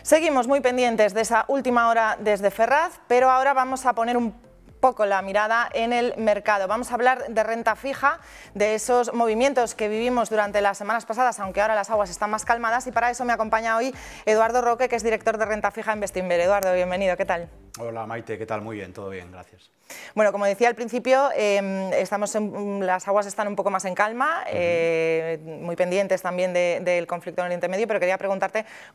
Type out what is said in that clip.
Seguimos muy pendientes de esa última hora desde Ferraz, pero ahora vamos a poner un poco la mirada en el mercado. Vamos a hablar de renta fija, de esos movimientos que vivimos durante las semanas pasadas, aunque ahora las aguas están más calmadas, y para eso me acompaña hoy Eduardo Roque, que es director de renta fija en Bestinver. Eduardo, bienvenido, ¿qué tal? Hola Maite, ¿qué tal? Muy bien, todo bien, gracias. Bueno, como decía al principio, las aguas están un poco más en calma, muy pendientes también del conflicto en Oriente Medio, pero quería preguntarte